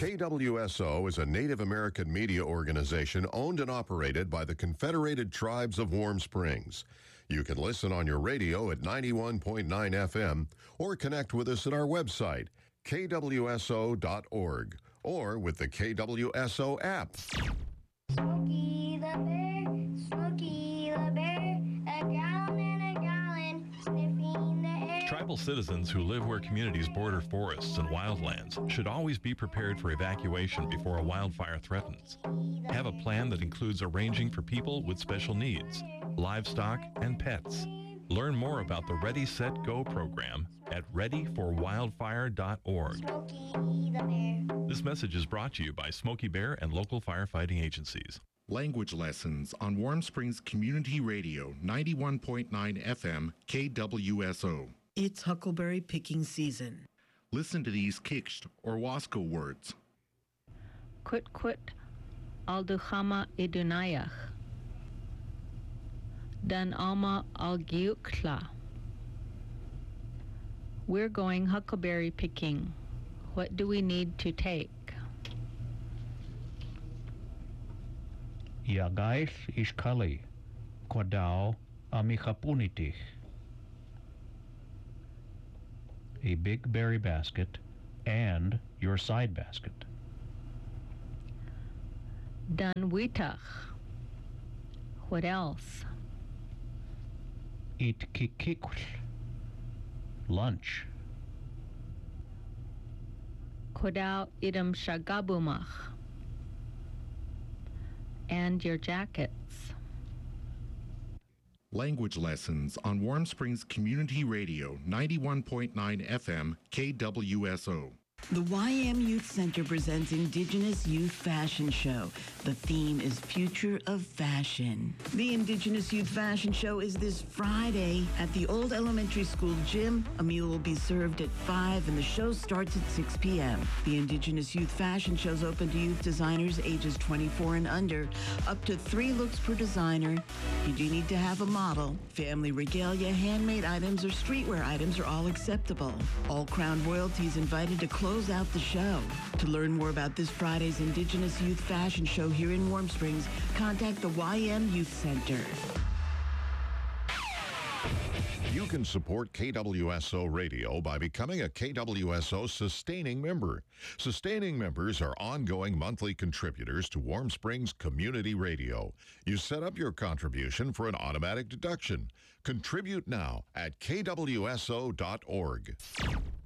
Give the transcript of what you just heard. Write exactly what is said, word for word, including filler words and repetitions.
K W S O is a Native American media organization owned and operated by the Confederated Tribes of Warm Springs. You can listen on your radio at ninety-one point nine F M or connect with us at our website, K W S O dot org, or with the K W S O app. Smokey the Bear, Smokey the Bear, a growling and a growling, sniffing the air. Tribal citizens who live where communities border forests and wildlands should always be prepared for evacuation before a wildfire threatens. Have a plan that includes arranging for people with special needs, livestock, and pets. Learn more about the Ready, Set, Go program at ready for wildfire dot org. Smokey the Bear. This message is brought to you by Smokey Bear and local firefighting agencies. Language lessons on Warm Springs Community Radio, ninety-one point nine F M, K W S O. It's huckleberry picking season. Listen to these Kikst or Wasco words. Quit quit alduhama idunayach. Dan alma algiukla. We're going huckleberry picking. What do we need to take? Yagais ishkali, kodao amikhapunitich. A big berry basket and your side basket. Dan witach. What else? Eat kikikl. Lunch. Kodao idam shagabumach. And your jackets. Language lessons on Warm Springs Community Radio, ninety-one point nine F M, K W S O. The Y M Youth Center presents Indigenous Youth Fashion Show. The theme is Future of Fashion. The Indigenous Youth Fashion Show is this Friday at the Old Elementary School gym. A meal will be served at five and the show starts at six p.m. The Indigenous Youth Fashion Show is open to youth designers ages twenty-four and under, up to three looks per designer. You do need to have a model. Family regalia, handmade items, or streetwear items are all acceptable. All Crown royalties invited to close out the show. To learn more about this Friday's Indigenous Youth Fashion Show here in Warm Springs, contact the Y M Youth Center. You can support K W S O Radio by becoming a K W S O Sustaining Member. Sustaining members are ongoing monthly contributors to Warm Springs Community Radio. You set up your contribution for an automatic deduction. Contribute now at K W S O dot org.